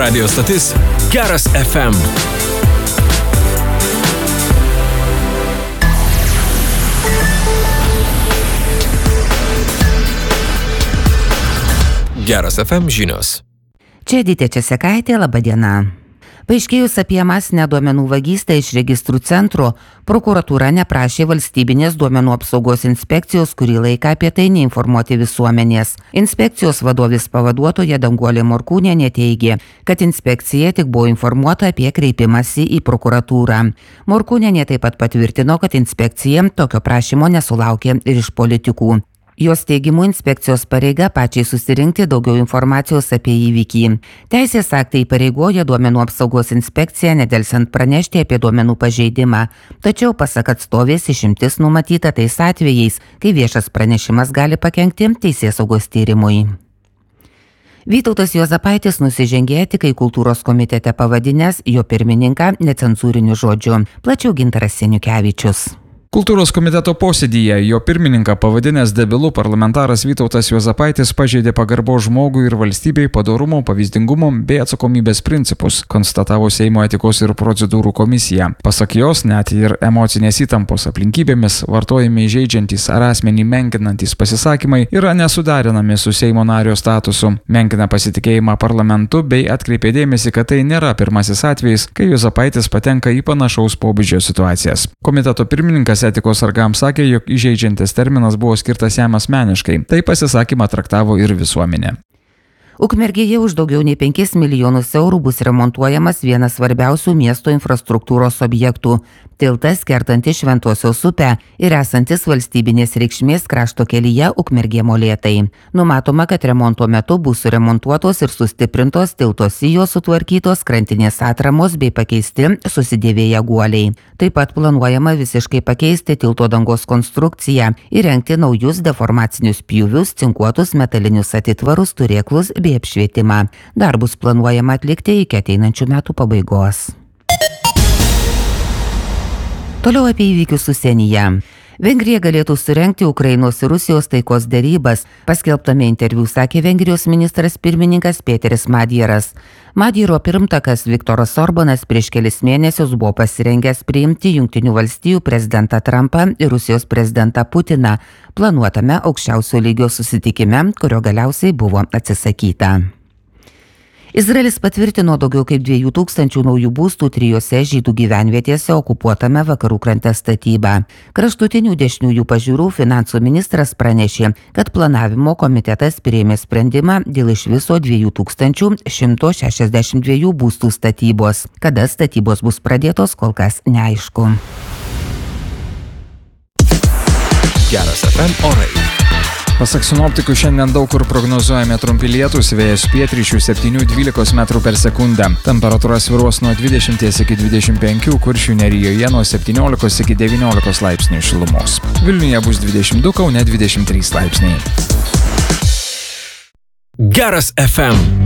Radio stotis Geras FM. Geras FM žinios. Čia Editė Česekaitė, laba diena. Paaiškėjus apie masinę duomenų vagystę iš registrų centro, prokuratūra neprašė valstybinės duomenų apsaugos inspekcijos kurį laiką apie tai neinformuoti visuomenės. Inspekcijos vadovės pavaduotoja Danguolė Morkūnienė teigė, kad inspekcija tik buvo informuota apie kreipimąsi į prokuratūrą. Morkūnienė taip pat patvirtino, kad inspekcija tokio prašymo nesulaukė ir iš politikų. Jos teigimu inspekcijos pareiga pačiai susirinkti daugiau informacijos apie įvykį. Teisės aktai įpareigoja duomenų apsaugos inspekciją nedelsiant pranešti apie duomenų pažeidimą. Tačiau pasak atstovės išimtis numatyta tais atvejais, kai viešas pranešimas gali pakenkti teisėsaugos tyrimui. Vytautas Juozapaitis nusižengė etikai kultūros komitete pavadinęs jo pirmininką necenzūriniu žodžiu. Plačiau Gintaras Seniukevičius. Kultūros komiteto posėdyje jo pirmininką pavadinęs debilu parlamentaras Vytautas Juozapaitis pažeidė pagarbos žmogui ir valstybei, padorumo, pavyzdingumo bei atsakomybės principus, konstatavo Seimo etikos ir procedūrų komisija. Pasak jos, net ir emocinės įtampos aplinkybėmis vartojami įžeidžiantys ar asmenį menkinantys pasisakymai yra nesuderinami su Seimo nario statusu, menkina pasitikėjimą parlamentu bei atkreipė dėmesį, kad tai nėra pirmasis atvejis, kai Juozapaitis patenka į panašaus pobūdžio situacijas. Komiteto pirmininkas etikos sargams sakė, jog įžeidžiantis terminas buvo skirtas jam asmeniškai. Tai pasisakymą traktavo ir visuomenė. Ukmergėje už daugiau nei 5 milijonus eurų bus remontuojamas vienas svarbiausių miesto infrastruktūros objektų – tiltas kertantis Šventosios upę ir esantis valstybinės reikšmės krašto kelyje Ukmergė-Molėtai. Numatoma, kad remonto metu bus suremontuotos ir sustiprintos tilto sijos, sutvarkytos krantinės atramos bei pakeisti susidėvėję guoliai. Taip pat planuojama visiškai pakeisti tilto dangos konstrukciją, įrengti naujus deformacinius pjūvius, cinkuotus metalinius atitvarus, turėklus bei apšvietimą. Darbus planuojama atlikti iki ateinančių metų pabaigos. Toliau apie įvykius užsienyje. Vengrija galėtų surengti Ukrainos ir Rusijos taikos derybas, paskelbtame interviu sakė Vengrijos ministras pirmininkas Peteris Madieras. Madiero pirmtakas Viktoras Orbanas prieš kelis mėnesius buvo pasirengęs priimti Jungtinių valstijų prezidentą Trumpą ir Rusijos prezidentą Putiną planuotame aukščiausio lygio susitikime, kurio galiausiai buvo atsisakyta. Izraelis patvirtino daugiau kaip 2000 naujų būstų 3 žydų gyvenvietėse okupuotame vakarų krante statybą. Kraštutinių dešiniųjų pažiūrų finansų ministras pranešė, kad planavimo komitetas priėmė sprendimą dėl iš viso 2162 būstų statybos. Kada statybos bus pradėtos, kol kas neaišku. Geras FM orai. Pasak sinoptikų, šiandien daug kur prognozuojami trumpi lietūs, vėjas pietryčių 7–12 metrų per sekundę. Temperatūra svyruos nuo 20 iki 25, Kuršių nerijoje nuo 17 iki 19 laipsnių šilumos. Vilniuje bus 22, Kaune 23 laipsniai. Geras FM.